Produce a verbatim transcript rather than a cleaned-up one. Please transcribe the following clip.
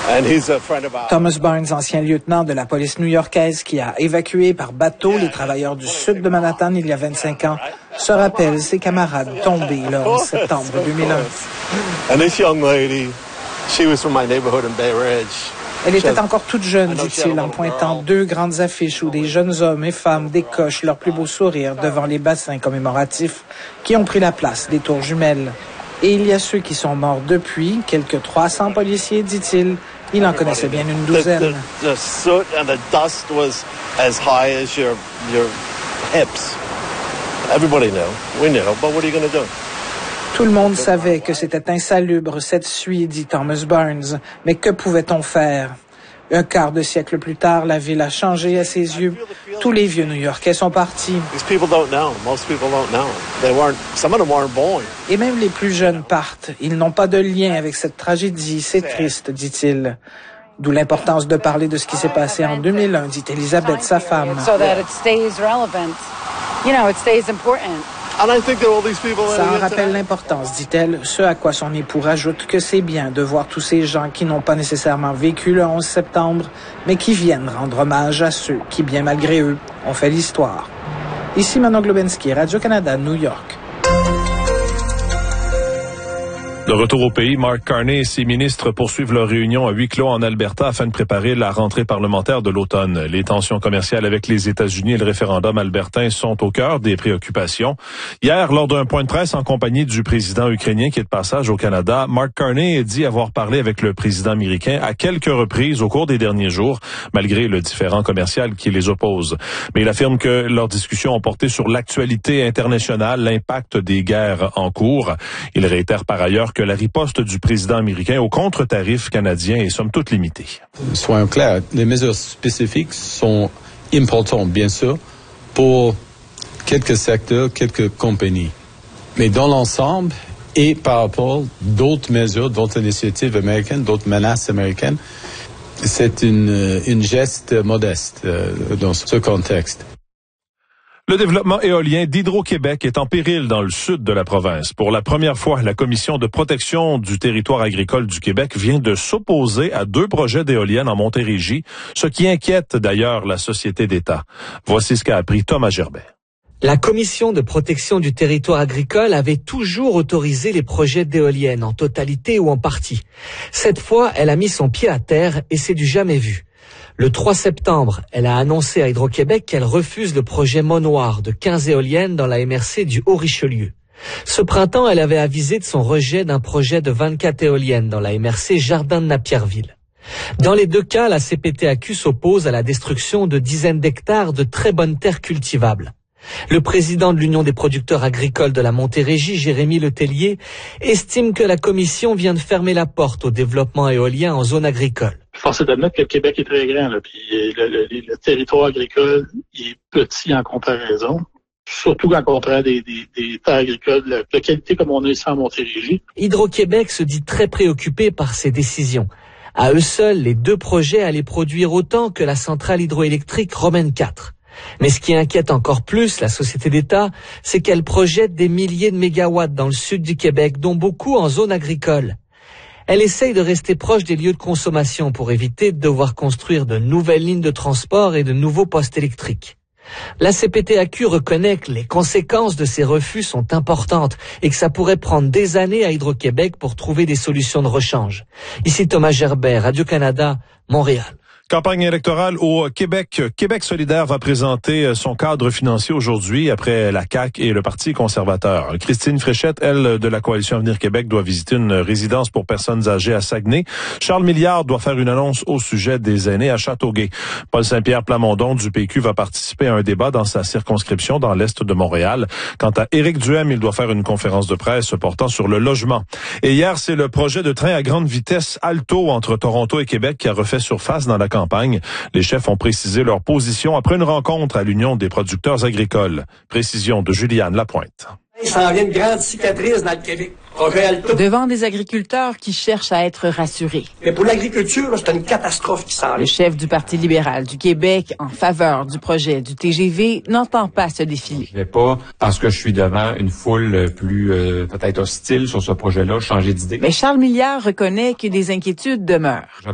Thomas Barnes, ancien lieutenant de la police new-yorkaise qui a évacué par bateau les travailleurs du sud de Manhattan il y a vingt-cinq ans, se rappelle ses camarades tombés le onze septembre deux mille un. Elle était encore toute jeune, dit-il, en pointant deux grandes affiches où des jeunes hommes et femmes décochent leur plus beau sourire devant les bassins commémoratifs qui ont pris la place des tours jumelles. Et il y a ceux qui sont morts depuis, quelques trois cents policiers, dit-il. Il en connaissait bien une douzaine. The, the soot and the dust was as high as your, your hips. Everybody knew. We knew, but what are you going to do? Tout le monde savait que c'était insalubre, cette suie, dit Thomas Barnes. Mais que pouvait-on faire? Un quart de siècle plus tard, la ville a changé à ses yeux. Tous les vieux New-Yorkais sont partis. Et même les plus jeunes partent. Ils n'ont pas de lien avec cette tragédie. C'est triste, dit-il. D'où l'importance de parler de ce qui s'est passé en deux mille un, dit Elisabeth, sa femme. Ça en rappelle l'importance, dit-elle, ce à quoi son époux rajoute que c'est bien de voir tous ces gens qui n'ont pas nécessairement vécu le onze septembre, mais qui viennent rendre hommage à ceux qui, bien malgré eux, ont fait l'histoire. Ici Manon Globensky, Radio-Canada, New York. De retour au pays, Mark Carney et ses ministres poursuivent leur réunion à huis clos en Alberta afin de préparer la rentrée parlementaire de l'automne. Les tensions commerciales avec les États-Unis et le référendum albertain sont au cœur des préoccupations. Hier, lors d'un point de presse en compagnie du président ukrainien qui est de passage au Canada, Mark Carney dit avoir parlé avec le président américain à quelques reprises au cours des derniers jours, malgré le différend commercial qui les oppose. Mais il affirme que leurs discussions ont porté sur l'actualité internationale, l'impact des guerres en cours. Il réitère par ailleurs que la riposte du président américain aux contre-tarifs canadiens est somme toute limitée. Soyons clairs, les mesures spécifiques sont importantes, bien sûr, pour quelques secteurs, quelques compagnies. Mais dans l'ensemble, et par rapport à d'autres mesures, d'autres initiatives américaines, d'autres menaces américaines, c'est une, une geste modeste euh, dans ce contexte. Le développement éolien d'Hydro-Québec est en péril dans le sud de la province. Pour la première fois, la Commission de protection du territoire agricole du Québec vient de s'opposer à deux projets d'éoliennes en Montérégie, ce qui inquiète d'ailleurs la société d'État. Voici ce qu'a appris Thomas Gerbet. La Commission de protection du territoire agricole avait toujours autorisé les projets d'éoliennes en totalité ou en partie. Cette fois, elle a mis son pied à terre et c'est du jamais vu. Le trois septembre, elle a annoncé à Hydro-Québec qu'elle refuse le projet Monoir de quinze éoliennes dans la M R C du Haut-Richelieu. Ce printemps, elle avait avisé de son rejet d'un projet de vingt-quatre éoliennes dans la M R C Jardin de Napierville. Dans les deux cas, la C P T A Q s'oppose à la destruction de dizaines d'hectares de très bonnes terres cultivables. Le président de l'Union des producteurs agricoles de la Montérégie, Jérémy Letellier, estime que la Commission vient de fermer la porte au développement éolien en zone agricole. Force est d'admettre que le Québec est très grand, là, puis le, le, le territoire agricole est petit en comparaison, surtout quand on compare des, des, des terres agricoles de, de qualité comme on a ici en Montérégie. Hydro-Québec se dit très préoccupé par ces décisions. À eux seuls, les deux projets allaient produire autant que la centrale hydroélectrique Romaine quatre. Mais ce qui inquiète encore plus la société d'État, c'est qu'elle projette des milliers de mégawatts dans le sud du Québec, dont beaucoup en zone agricole. Elle essaye de rester proche des lieux de consommation pour éviter de devoir construire de nouvelles lignes de transport et de nouveaux postes électriques. La C P T A Q reconnaît que les conséquences de ces refus sont importantes et que ça pourrait prendre des années à Hydro-Québec pour trouver des solutions de rechange. Ici Thomas Gerbet, Radio-Canada, Montréal. Campagne électorale au Québec. Québec solidaire va présenter son cadre financier aujourd'hui après la C A Q et le Parti conservateur. Christine Fréchette, elle, de la Coalition Avenir Québec, doit visiter une résidence pour personnes âgées à Saguenay. Charles Milliard doit faire une annonce au sujet des aînés à Châteauguay. Paul Saint-Pierre Plamondon du P Q va participer à un débat dans sa circonscription dans l'est de Montréal. Quant à Éric Duhem, il doit faire une conférence de presse portant sur le logement. Et hier, c'est le projet de train à grande vitesse Alto entre Toronto et Québec qui a refait surface dans la campagne. Les chefs ont précisé leur position après une rencontre à l'Union des producteurs agricoles. Précision de Juliane Lapointe. Il s'en vient une grande cicatrice dans le Québec. Devant des agriculteurs qui cherchent à être rassurés. Mais pour l'agriculture, c'est une catastrophe qui s'en vient. Le chef du Parti libéral du Québec, en faveur du projet du T G V, n'entend pas se défiler. Je vais pas, parce que je suis devant une foule plus euh, peut-être hostile sur ce projet-là, changer d'idée. Mais Charles Milliard reconnaît que des inquiétudes demeurent.